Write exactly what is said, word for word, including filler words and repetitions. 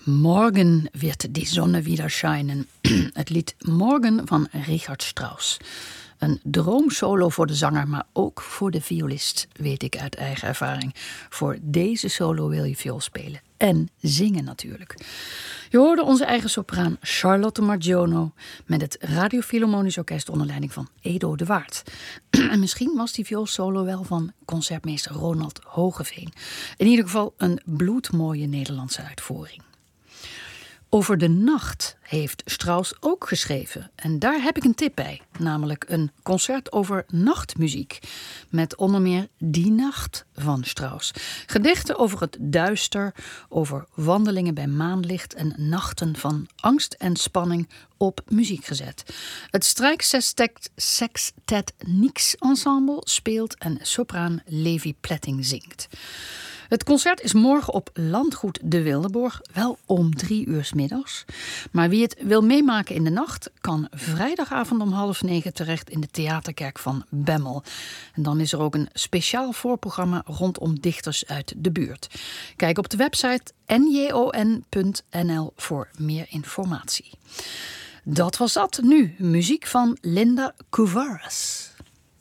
Morgen wird die Sonne wieder scheinen. Het lied Morgen van Richard Strauss. Een droomsolo voor de zanger, maar ook voor de violist, weet ik uit eigen ervaring. Voor deze solo wil je viool spelen. En zingen natuurlijk. Je hoorde onze eigen sopraan Charlotte Margiono met het Radio Philharmonisch Orkest onder leiding van Edo de Waard. En misschien was die vioolsolo wel van concertmeester Ronald Hogeveen. In ieder geval een bloedmooie Nederlandse uitvoering. Over de nacht heeft Strauss ook geschreven. En daar heb ik een tip bij. Namelijk een concert over nachtmuziek. Met onder meer Die Nacht van Strauss. Gedichten over het duister. Over wandelingen bij maanlicht. En nachten van angst en spanning op muziek gezet. Het strijksextet Sextet Nix Ensemble speelt en sopraan Levi Pletting zingt. Het concert is morgen op Landgoed de Wildenborg, wel om drie uur 's middags. Maar wie het wil meemaken in de nacht, kan vrijdagavond om half negen terecht in de Theaterkerk van Bemmel. En dan is er ook een speciaal voorprogramma rondom dichters uit de buurt. Kijk op de website n j o n punt n l voor meer informatie. Dat was dat. Nu muziek van Linda Couvaras.